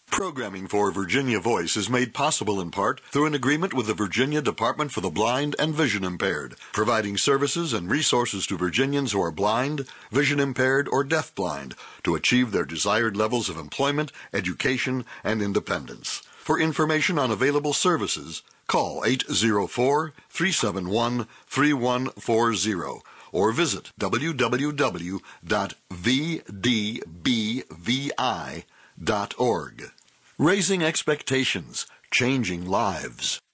Programming for Virginia Voice is made possible in part through an agreement with the Virginia Department for the Blind and Vision Impaired, providing services and resources to Virginians who are blind, vision impaired, or deafblind to achieve their desired levels of employment, education, and independence. For information on available services, call 804-371-3140 or visit www.vdbvi.org. Raising expectations, changing lives.